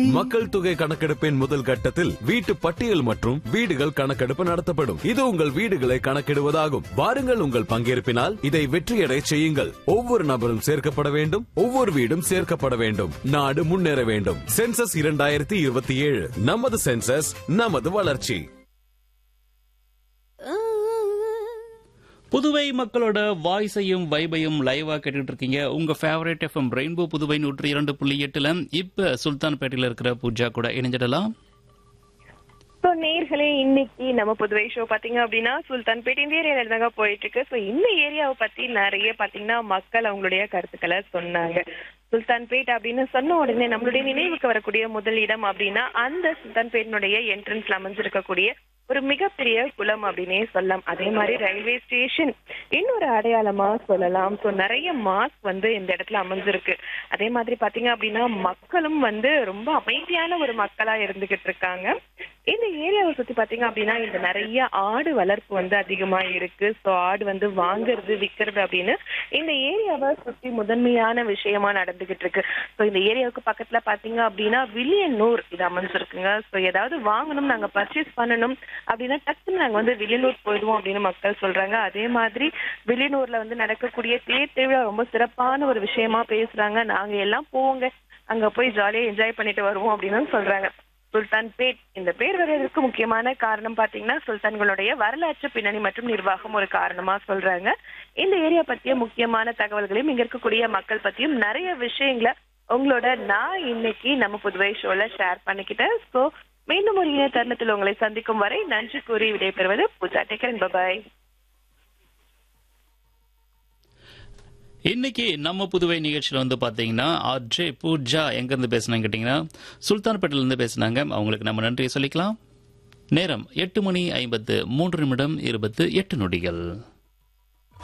மக்கள் தொகை கணக்கெடுப்பின் முதல் கட்டத்தில் வீட்டு பட்டியல் மற்றும் வீடுகள் கணக்கெடுப்பு நடத்தப்படும். இது உங்கள் வீடுகளை கணக்கிடுவதாகும். வாருங்கள், உங்கள் பங்கேற்பினால் இதை வெற்றியடை செய்யுங்கள். ஒவ்வொரு நபரும் சேர்க்கப்பட வேண்டும், ஒவ்வொரு வீடும் சேர்க்கப்பட வேண்டும். நாடு முன்னேற வேண்டும். சென்சஸ் 2027, நமது சென்சஸ், நமது வளர்ச்சி. புதுவை மக்களோட வாய்ஸையும் வைபையும் லைவா கேட்டுட்டு இருக்கீங்க. உங்க ஃபேவரட் எஃப்எம் ரெயின்போ புதுவை 102.8. இப்ப சுல்தான்பேட்டையில இருக்கிற பூஜா கூட இணைஞ்சிடலாம். நேர்களே, இன்னைக்கு நம்ம புதுவை ஷோ பாத்தீங்க அப்படின்னா சுல்தான்பேட் இந்த ஏரியால தாங்க போயிட்டு இருக்கு. ஸோ இந்த ஏரியாவை பத்தி நிறைய பாத்தீங்கன்னா மக்கள் அவங்களுடைய கருத்துக்களை சொன்னாங்க. சுல்தான்பேட் அப்படின்னு சொன்ன உடனே நம்மளுடைய நினைவுக்கு வரக்கூடிய முதல் இடம் அப்படின்னா அந்த சுல்தான்பேட்டினுடைய என்ட்ரன்ஸ்ல அமைஞ்சிருக்கக்கூடிய ஒரு மிகப்பெரிய குளம் அப்படின்னே சொல்லலாம். அதே மாதிரி ரயில்வே ஸ்டேஷன் இன்னொரு அடையாளமா சொல்லலாம். ஸோ நிறைய மாஸ்க் வந்து இந்த இடத்துல அமைஞ்சிருக்கு. அதே மாதிரி பாத்தீங்க அப்படின்னா மக்களும் வந்து ரொம்ப அமைதியான ஒரு மக்களா இருந்துகிட்டு இருக்காங்க. இந்த ஏரியாவை சுத்தி பாத்தீங்க அப்படின்னா இந்த நிறைய ஆடு வளர்ப்பு வந்து அதிகமா இருக்கு. ஸோ ஆடு வந்து வாங்குறது விற்கிறது அப்படின்னு இந்த ஏரியாவை சுத்தி முதன்மையான விஷயமா நடந்துகிட்டு இருக்கு. ஸோ இந்த ஏரியாவுக்கு பக்கத்துல பாத்தீங்க அப்படின்னா வில்லியனூர் இது அமைஞ்சிருக்குங்க. ஸோ ஏதாவது வாங்கணும், நாங்க பர்ச்சேஸ் பண்ணணும் அப்படின்னா டக்குன்னு நாங்க வந்து வில்லியனூர் போயிடுவோம் அப்படின்னு மக்கள் சொல்றாங்க. அதே மாதிரி வில்லியனூர்ல வந்து நடக்கக்கூடிய தேர் திருவிழா ரொம்ப சிறப்பான ஒரு விஷயமா பேசுறாங்க. நாங்க எல்லாம் போவோங்க, அங்க போய் ஜாலியா என்ஜாய் பண்ணிட்டு வருவோம் அப்படின்னு சொல்றாங்க. சுல்தான்பேட் இந்த பேர் வர்றதுக்கு முக்கியமான காரணம் பாத்தீங்கன்னா சுல்தான்களுடைய வரலாற்று பின்னணி மற்றும் நிர்வாகம் ஒரு காரணமா சொல்றாங்க. இந்த ஏரியா பத்திய முக்கியமான தகவல்களையும் இங்க இருக்கக்கூடிய மக்கள் பத்தியும் நிறைய விஷயங்களை உங்களோட நான் இன்னைக்கு நம்ம புதுவை ஷோல ஷேர் பண்ணிக்கிட்டேன். ஸோ மீண்டும் ஒரு இணைய தருணத்தில் உங்களை சந்திக்கும் வரை நன்றி கூறி விடைபெறுவது பூஜா. டேக்கர், பாய். இன்னைக்கு நம்ம புதுவை நிகழ்ச்சியில் வந்து பாத்தீங்கன்னா ஆர்ஜே பூஜா எங்க இருந்து பேசினாங்க கேட்டீங்கன்னா சுல்தான்பேட்டில இருந்து பேசினாங்க. அவங்களுக்கு நம்ம நன்றியை சொல்லிக்கலாம். நேரம் 8:53 28 நொடிகள்.